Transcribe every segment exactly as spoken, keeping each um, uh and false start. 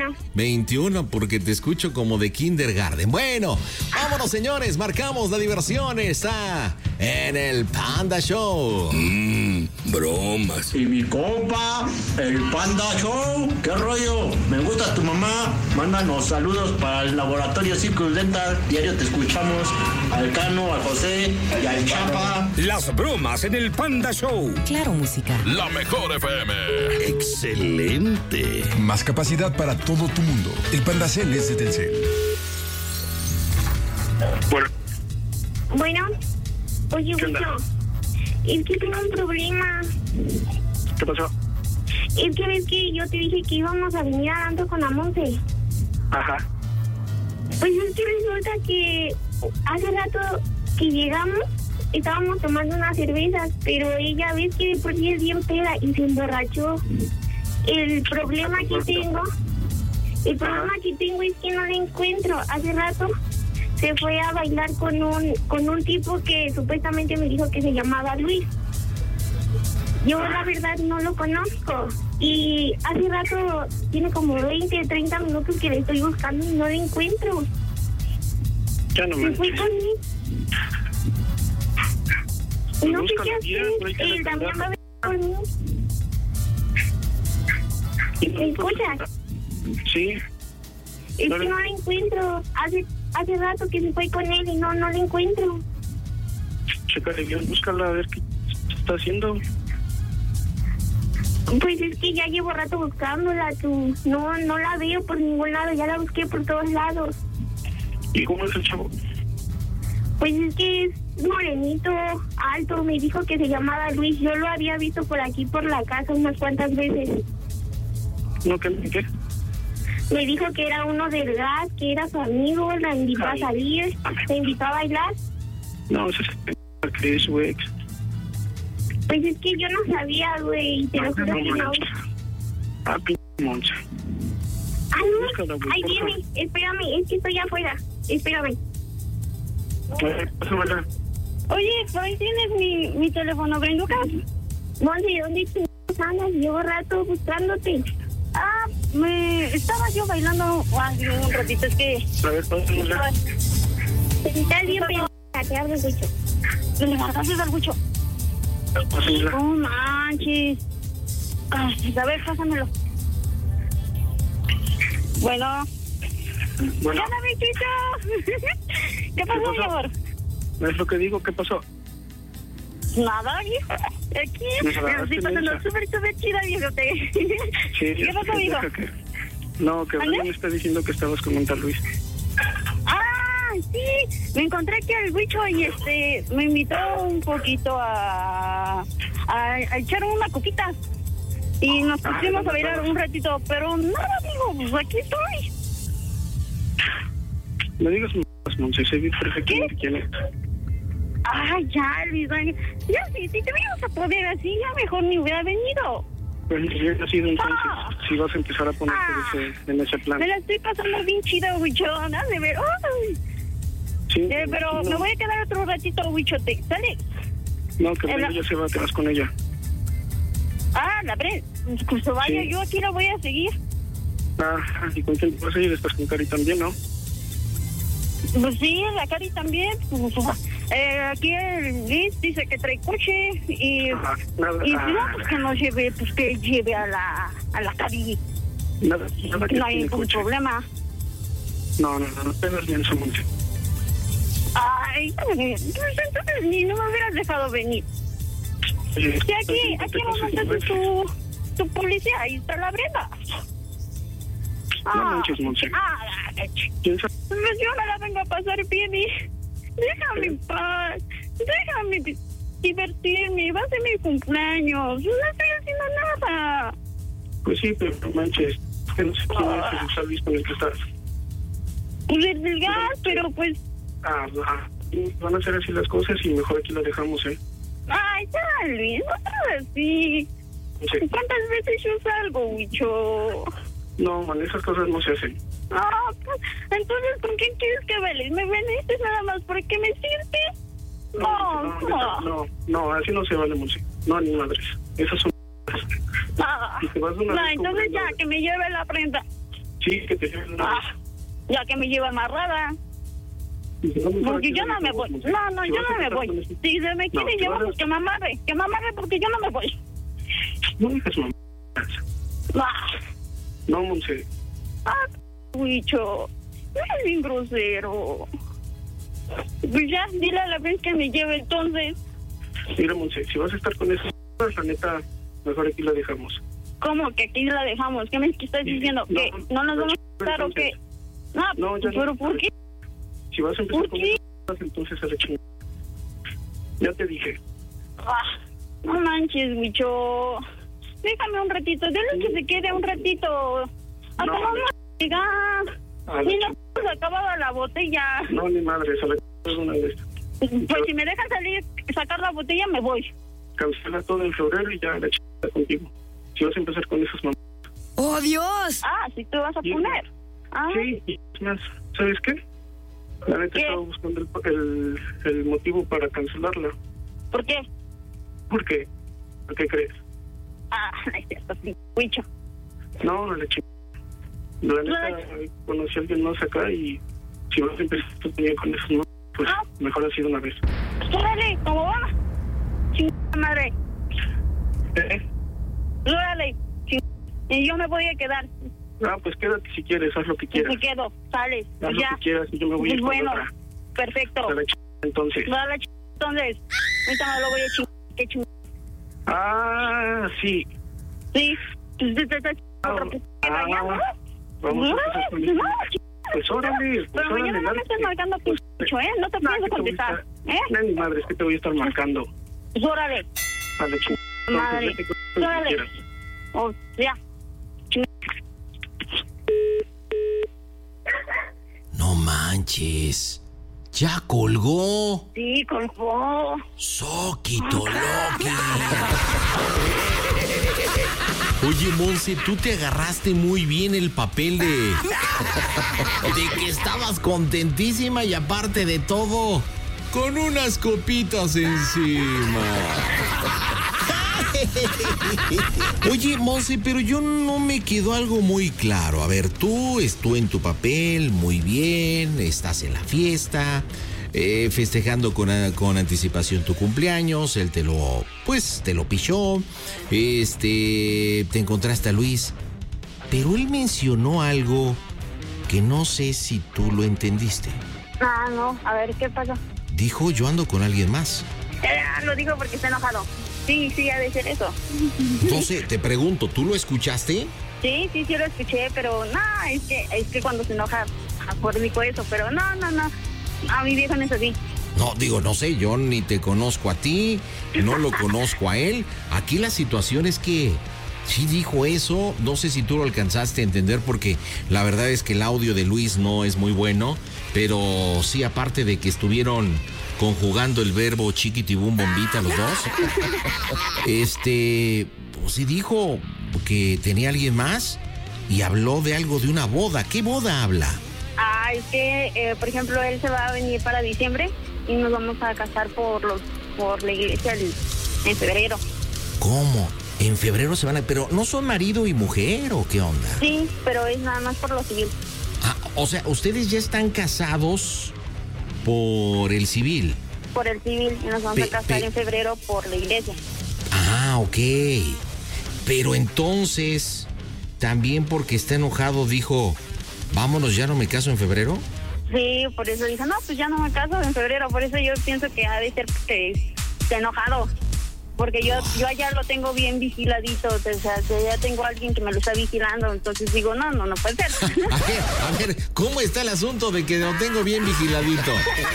veintiuno. veintiuno, porque te escucho como de kindergarten. Bueno, vámonos, señores, marcamos la diversión. Está en el Panda Show. Mmm, bromas. Y mi compa, el Panda Show. ¿Qué rollo? Me gusta tu mamá. Mándanos saludos para el laboratorio Circus Dental. Diario te escuchamos. Al Cano, al José y al Chapa. Las bromas en el Panda Show. Claro, música. La mejor F M. Excelente. Más capacidad para todo tu mundo. El Pandacel es de Telcel. Bueno. Bueno, oye, Wicho, es que tengo un problema. ¿Qué pasó? Es que ves que yo te dije que íbamos a venir a Danto con la Monse. Ajá. Pues es que resulta que hace rato que llegamos, estábamos tomando unas cervezas, pero ella ves que de por sí es bien peda y se emborrachó. El problema que tengo, el problema que tengo es que no la encuentro. Hace rato se fue a bailar con un con un tipo que supuestamente me dijo que se llamaba Luis. Yo la verdad no lo conozco y hace rato tiene como veinte, treinta minutos que le estoy buscando y no la encuentro. Ya no me Se fue con él. Pues No sé qué bien, no hay hacer. que Él también va a venir conmigo. ¿Me escuchas? Sí. Es No que le- no la encuentro. Hace hace rato que se fue con él y no, no la encuentro. Chécale bien, búscala a ver qué está haciendo. Pues es que ya llevo rato buscándola, tú. No, no la veo por ningún lado, ya la busqué por todos lados. ¿Y cómo es el chavo? Pues es que es morenito, alto, me dijo que se llamaba Luis. Yo lo había visto por aquí, por la casa, unas cuantas veces. ¿No qué? ¿Qué? Me dijo que era uno del gas, que era su amigo, la invitó a salir, la invitó a bailar. No, ese es el que es su ex. Pues es que yo no sabía, güey, te lo juro que no. Ah, p*** Monza. Ah, no, Búscala, güey, ahí por viene, favor. espérame, es que estoy afuera, espérame. Eh, pásamela. Oye, por ahí tienes mi, mi teléfono, Brenducas. Monse, ¿dónde chingados andas? Llevo rato buscándote. Ah, me estaba yo bailando hace un ratito, es que... A ver, pásamela. Estás bien pendeja, te hablo, Gucho. ¿Le mandaste al Gucho? Pásamela. No manches. Ay, a ver, pásamelo. Bueno. Bueno. ¡Ya me Gucho! ¿Qué pasó, pasó? mi amor? ¿No es lo que digo? ¿Qué pasó? Nada, viejo. Aquí Me me lo estoy agarraste, pasando mensa. súper, súper chida, viejote. Sí, ¿Qué pasó, sí, hijo? deja que- No, que ¿Mande? Brenda me está diciendo que estabas con un tal Luis. Ah, sí. Me encontré que el bicho y este me invitó un poquito a, a, a echar una coquita. Y nos Ah, pusimos a ¿dónde bailar estabas? un ratito, pero nada, amigo, pues aquí estoy. Me digas más, Monse, sé bien perfectamente quién es. Ay, ya, Luis, ay, ya sí, si te ibas a poder así, ya mejor ni hubiera venido. Pues bien ha sido entonces, Ah. si vas a empezar a ponerte Ah. en, ese, en ese plan. Me la estoy pasando bien chida, huichona, de ver. Ay. Sí, Eh, pero no, me voy a quedar otro ratito, huichote, ¿sale? No, que en Brenda la- ya se va atrás con ella. Ah, la Bre, pues vaya, Sí. yo aquí la voy a seguir. Ah, y con quién te vas a ir, estás con Cari también, ¿no? Pues sí, la Cari también. Pues, eh, aquí el Liz dice que trae coche y, Ajá, nada, y ah, no, pues que no lleve, pues que lleve a la, a la Cari. nada, nada que No hay tiene ningún coche. problema. No, no, no, no te das bien esa Monse. Ay, pues entonces ni no me hubieras dejado venir. Sí, Sí, aquí, aquí vamos a hacer tu, tu policía, ahí está la Brenda. No manches, Monse. Ah, ¿Quién sabe? pues yo me la vengo a pasar bien y déjame en paz, déjame di- divertirme, va a ser mi cumpleaños, no estoy haciendo nada. Pues sí, pero no manches, que no sé quién es el sexual con el que estás. Pues el del gas, pero pues, Ah, ah, van a ser así las cosas y mejor aquí lo dejamos, ¿eh? ay, ya, Luis, no seas así. Monse, ¿Cuántas veces yo salgo, bicho? no, man, esas cosas no se hacen. Ah, pues, entonces, ¿con quién quieres que bailes? ¿Me veniste nada más porque me sirves? No, no, no. no, no, así no se vale, Monse. No, ni madres. Esas son... Ah, Y te vas de una no, vez con entonces Brenda. ya, que me lleve la prenda. Sí, que te lleven una Ah, ya que me lleva amarrada. vez. Y si no, mejor Porque aquí yo lo no me dejamos, voy. Monse. No, no, Si yo vas a no me empezar voy. con eso- Si se me quiere No, si llevar, vas a- pues que me amarre. Que me amarre porque yo no me voy. No digas mamá. Ah, No, Monse. ah, Huicho. No es bien grosero. Pues ya, dile a la vez que me lleve entonces. Mira, Monse, si vas a estar con eso, la neta, mejor aquí la dejamos. ¿Cómo que aquí la dejamos? ¿Qué me estás diciendo? No, ¿Que no nos vamos a estar o qué? No, No, ya no. pero ¿por qué? Si vas a empezar ¿Por con qué? eso, entonces a la chingada. Ya te dije. Ah, no manches, Huicho. Déjame un ratito, dile que se quede un ratito. Hasta No, no vamos a llegar. A la Ni chingada. nos hemos acabado la botella. No, ni madre, a la chingada de una vez. Pues si me dejan salir, sacar la botella, me voy. Cancela todo en febrero y ya la chingada contigo. Si vas a empezar con esas mamás. ¡Oh, Dios! Ah, si tú vas a Sí. poner. Ah, Sí, y es más, ¿sabes qué? La neta ¿Qué? estaba buscando el, el, el motivo para cancelarla. ¿por qué? ¿Por qué? ¿A qué crees? Ah, es cierto, sí, Huicho. No, a la chingada. La neta, conocí a alguien más acá y si vas a empezar tú también con esas mamás, pues Ah. mejor así de una vez. Órale, ¿cómo va? Chingada madre. ¿Eh? Órale, chingada. Y yo me voy a quedar. Ah, pues quédate si quieres, haz lo que Y quieras. me quedo, sales. Haz lo Ya. que quieras y yo me voy a ir Pues con bueno, otra. perfecto. A la chingada, entonces. No, la ch... Entonces, ahorita me lo voy a chingar. ¿Qué ching... Ah, sí. Sí, pues te estás Ah, otro que ah, vaya, ¿no? Vamos a No, empezar con no, eso. ch... Pues órale, pues Pero órale. mañana no me dale. estés marcando pincho, ¿eh? No te No, pienso que te voy a contestar, estar- ¿eh? No, ni madre, es que te voy a estar marcando. Pues órale, A la chingada. madre. Entonces, vete con lo que Órale. quieras. O ya. No manches. Ya colgó. Sí, colgó. Soquito Loki. Oye, Monse, tú te agarraste muy bien el papel de. de que estabas contentísima y aparte de todo, con unas copitas encima. Oye, Monse, pero yo no me quedó algo muy claro. A ver, tú estás en tu papel, muy bien, estás en la fiesta, eh, festejando con, con anticipación tu cumpleaños, él te lo, pues, te lo pichó, este, te encontraste a Luis, pero él mencionó algo que no sé si tú lo entendiste. Ah, no, a ver, ¿qué pasó? Dijo, yo ando con alguien más. Eh, lo dijo porque está enojado. Sí, sí, ha de ser eso. Entonces, te pregunto, ¿tú lo escuchaste? Sí, sí, sí lo escuché, pero no, es que, es que cuando se enoja, por dijo eso, pero no, no, no. A mi viejo no es así. No, digo, no sé, yo ni te conozco a ti, no lo conozco a él. Aquí la situación es que sí dijo eso, no sé si tú lo alcanzaste a entender porque la verdad es que el audio de Luis no es muy bueno, pero sí, aparte de que estuvieron conjugando el verbo chiquitibum bombita los dos, este, pues sí dijo que tenía alguien más y habló de algo de una boda. ¿Qué boda habla? Ah, es que, eh, por ejemplo, él se va a venir para diciembre y nos vamos a casar por los por la iglesia el- en febrero. ¿Cómo? En febrero se van a... ¿Pero no son marido y mujer o qué onda? Sí, pero es nada más por lo civil. Ah, o sea, ustedes ya están casados por el civil. Por el civil y nos vamos Pe- a casar pe- en febrero por la iglesia. Ah, ok. Pero entonces, también porque está enojado dijo, vámonos, ya no me caso en febrero. Sí, por eso dijo, no, pues ya no me caso en febrero. Por eso yo pienso que ha de ser que está enojado. Porque yo yo allá lo tengo bien vigiladito. O sea, que ya tengo a alguien que me lo está vigilando. Entonces digo, no, no, no puede ser. A ver, a ver, ¿cómo está el asunto de que lo tengo bien vigiladito?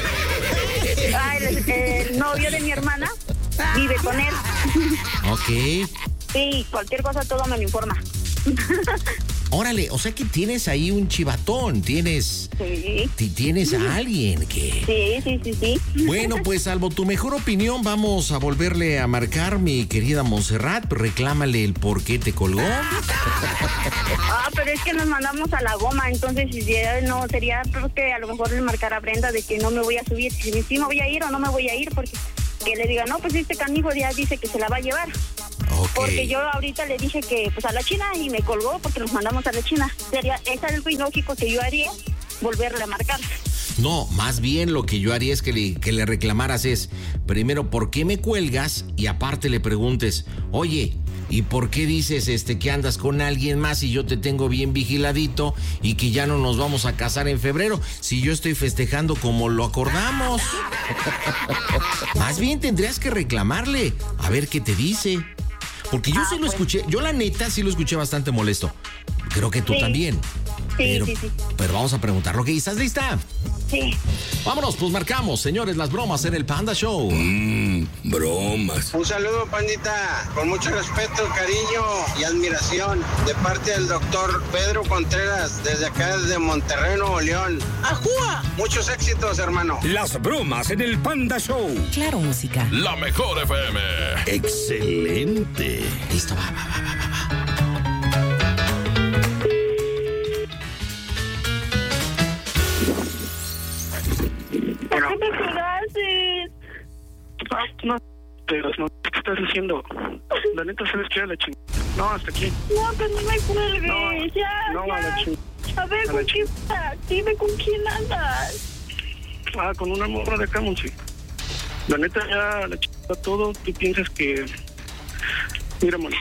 Ah, el, el novio de mi hermana vive con él. Ok. Sí, cualquier cosa todo me lo informa. Órale, o sea que tienes ahí un chivatón, tienes... Sí, ti- Tienes a alguien que... sí, sí, sí, sí. Bueno, pues salvo tu mejor opinión, vamos a volverle a marcar, mi querida Montserrat. Reclámale el por qué te colgó. Ah, pero es que nos mandamos a la goma, entonces si ya no sería creo que a lo mejor le marcar a Brenda de que no me voy a subir, si sí me voy a ir o no me voy a ir, porque que le diga, no, pues este canijo ya dice que se la va a llevar. Okay. Porque yo ahorita le dije que pues a la China y me colgó porque nos mandamos a la China. Sería, es algo ilógico que yo haría, volverle a marcar. No, más bien lo que yo haría es que le, que le reclamaras es, primero, ¿por qué me cuelgas? Y aparte le preguntes, oye, ¿y por qué dices este que andas con alguien más y yo te tengo bien vigiladito y que ya no nos vamos a casar en febrero si yo estoy festejando como lo acordamos? Más bien tendrías que reclamarle, a ver qué te dice. Porque yo ah, sí lo pues. escuché, yo la neta sí lo escuché bastante molesto. Creo que tú sí. también. Sí, pero, sí, sí. pero vamos a preguntarlo. Ok, ¿estás lista? Sí. Vámonos, pues marcamos, señores, las bromas en el Panda Show. Mmm, bromas. Un saludo, pandita, con mucho respeto, cariño y admiración de parte del doctor Pedro Contreras, desde acá, desde Monterrey, Nuevo León. ¡Ajúa! Muchos éxitos, hermano. Las bromas en el Panda Show. Claro, música. La mejor F M. Excelente. Listo, va, va, va, va, va. ¿Por qué me colgaste? Ah, no, pero no, ¿qué estás diciendo? La neta, ¿sabes qué? A la chingada. No, hasta aquí. No, pero no me cuelgues. No, ya, no, ya. a la chingada. A ver, A ¿con la quién estás? Dime con quién andas. Ah, con una morra de acá, Monse. La neta, ya a la chingada todo. Tú piensas que... Mira, mano.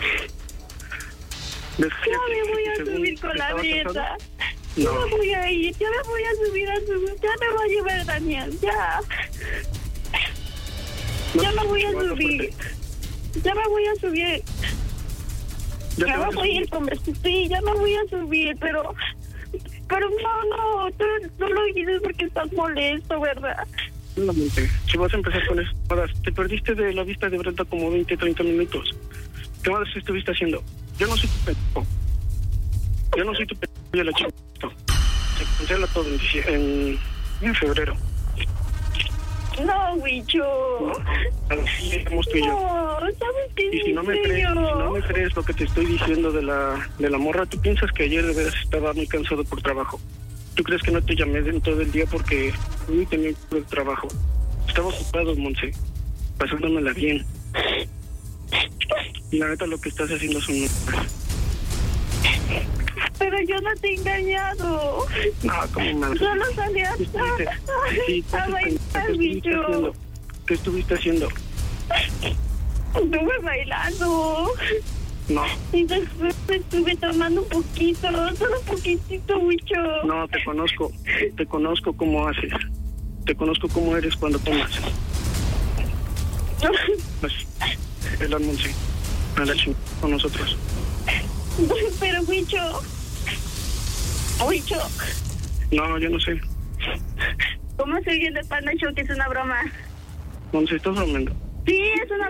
Ya me voy a subir con la dieta. Ya No. me voy a ir, ya me voy a subir a subir. Ya me va a llevar Daniel, ya. No, Ya me voy a no, no, subir. Ya me voy a subir. Ya Ya te me vas a voy a ir subir. con sí, ya me voy a subir, pero... Pero no, no, tú no lo dices porque estás molesto, ¿verdad? Solamente, si vas a empezar con eso, ahora, te perdiste de la vista de Brenda como veinte, treinta minutos. ¿Qué más estuviste haciendo? Yo no soy tu pendejo. Yo no soy tu pendejo de la chica. Se cancela todo en, dicie- en, en febrero. No, Wicho. Así estamos tú y yo. No, ¿sabes qué? Y si no me ¿En crees, si serio? no me crees lo que te estoy diciendo de la, de la morra, tú piensas que ayer de veras estaba muy cansado por trabajo. ¿Tú crees que no te llamé en todo el día porque hoy tenía el trabajo? Estaba ocupado, Monse, pasándomela bien. Y la neta lo que estás haciendo es un... Pero yo no te he engañado. No, como madre. Solo salí a, ¿Qué estuviste? Sí, a ¿qué bailar, estuviste Wicho. haciendo? ¿Qué estuviste haciendo? Estuve bailando. No, Y después estuve tomando un poquito, solo un poquitito, Wicho. no, te conozco. Te conozco cómo haces. Te conozco cómo eres cuando tomas. Pues, el Monse, a la chingada con nosotros. Pero, Wicho. Wicho. No, yo no sé. ¿Cómo se oye el de Panda Show que es una broma? Monse, estás bromeando. Sí, es una